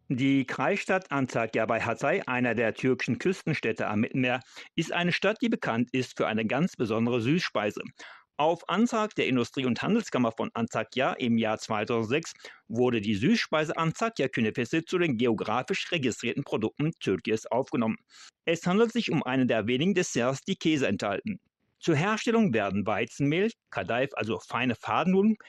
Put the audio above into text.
Die Kreisstadt Antakya bei Hatay, einer der türkischen Küstenstädte am Mittelmeer, ist eine Stadt, die bekannt ist für eine ganz besondere Süßspeise. Auf Antrag der Industrie- und Handelskammer von Antakya im Jahr 2006 wurde die Süßspeise Antakya Künefesi zu den geografisch registrierten Produkten Türkiens aufgenommen. Es handelt sich um einen der wenigen Desserts, die Käse enthalten. Zur Herstellung werden Weizenmehl, Kadayif, also feine Fadennudeln,